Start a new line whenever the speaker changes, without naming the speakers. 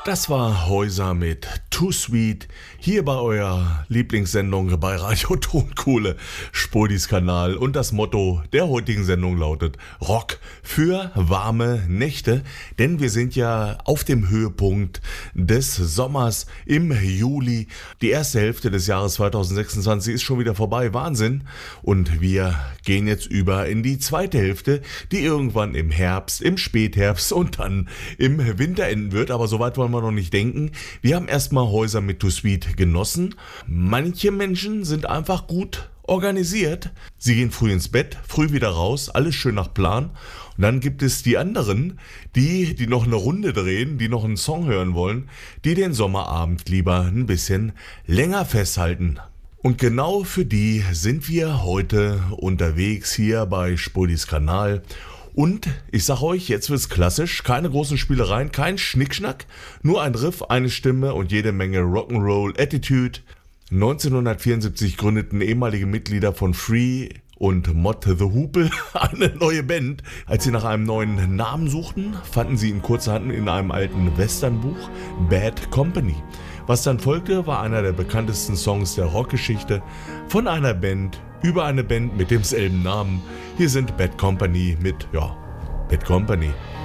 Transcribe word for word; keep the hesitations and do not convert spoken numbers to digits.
Das war Häuser mit Too Sweet, hier bei eurer Lieblingssendung bei Radio Tonkohle, Spodis Kanal. Und das Motto der heutigen Sendung lautet Rock für warme Nächte. Denn wir sind ja auf dem Höhepunkt des Sommers im Juli. Die erste Hälfte des Jahres zweitausendsechsundzwanzig ist schon wieder vorbei, Wahnsinn. Und wir gehen jetzt über in die zweite Hälfte, die irgendwann im Herbst, im Spätherbst und dann im Winter enden wird. Aber so weit wollen wir noch nicht denken. Wir haben erstmal Häuser mit Too Sweet genossen. Manche Menschen sind einfach gut organisiert. Sie gehen früh ins Bett, früh wieder raus, alles schön nach Plan. Und dann gibt es die anderen, die, die noch eine Runde drehen, die noch einen Song hören wollen, die den Sommerabend lieber ein bisschen länger festhalten. Und genau für die sind wir heute unterwegs hier bei Spodis Kanal. Und ich sag euch, jetzt wird's klassisch, keine großen Spielereien, kein Schnickschnack, nur ein Riff, eine Stimme und jede Menge Rock'n'Roll Attitude. neunzehnhundertvierundsiebzig gründeten ehemalige Mitglieder von Free und Mott the Hoople eine neue Band. Als sie nach einem neuen Namen suchten, fanden sie ihn kurzerhand in einem alten Westernbuch, Bad Company. Was dann folgte, war einer der bekanntesten Songs der Rockgeschichte von einer Band über eine Band mit demselben Namen. Hier sind Bad Company mit, ja, Bad Company.